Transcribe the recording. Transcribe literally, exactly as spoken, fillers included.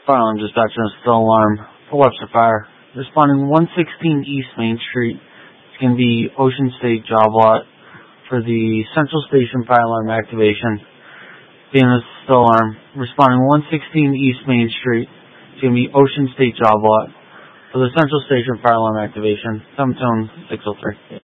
Fire alarm dispatcher and still alarm for Webster Fire. Responding one sixteen East Main Street. It's going to be Ocean State job lot for the Central Station fire alarm activation. Being a still alarm. Responding one sixteen East Main Street. It's going to be Ocean State job lot for the Central Station fire alarm activation. seven tone six oh three.